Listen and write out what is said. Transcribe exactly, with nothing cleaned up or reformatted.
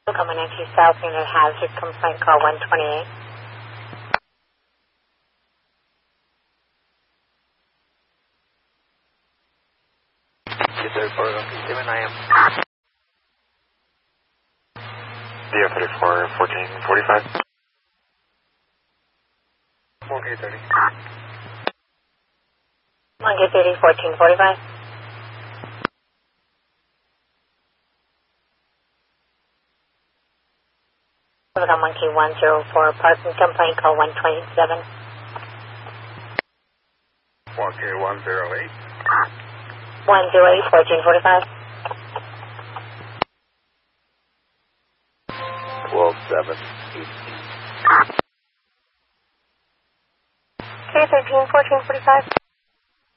Coming into South Unit Hazard Complaint Call one twenty-eight. Yes, sir, for seven I am. D F thirty-four, fourteen forty-five. one K thirty. one K thirty, fourteen forty-five. On one K one zero four, parking complaint call one twenty-seven. one K one zero eight. one zero eight, fourteen forty-five. twelve seven eighteen. K thirteen, fourteen forty-five.